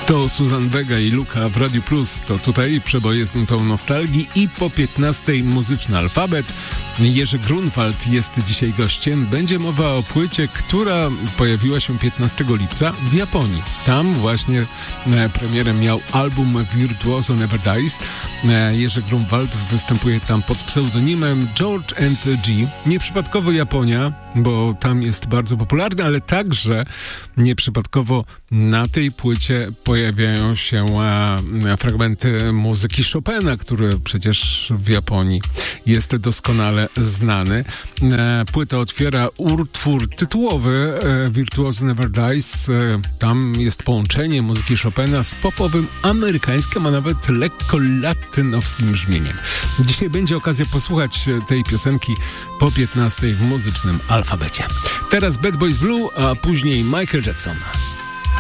To Suzanne Vega i Luka w Radiu Plus. To tutaj przeboje z nutą nostalgii i po 15 muzyczny alfabet. Jerzy Grunwald jest dzisiaj gościem. Będzie mowa o płycie, która pojawiła się 15 lipca w Japonii. Tam właśnie premierę miał album Virtuoso Never Dies. Jerzy Grunwald występuje tam pod pseudonimem George &G. Nieprzypadkowo Japonia, bo tam jest bardzo popularny, ale także nieprzypadkowo na tej płycie pojawiają się fragmenty muzyki Chopina, który przecież w Japonii jest doskonale znany. Płyta otwiera utwór tytułowy Virtuoso Never Dies. Tam jest połączenie muzyki Chopina z popowym, amerykańskim, a nawet lekko latynowskim brzmieniem. Dzisiaj będzie okazja posłuchać tej piosenki po 15 w muzycznym alfabecie. Teraz Bad Boys Blue, a później Michael Jackson.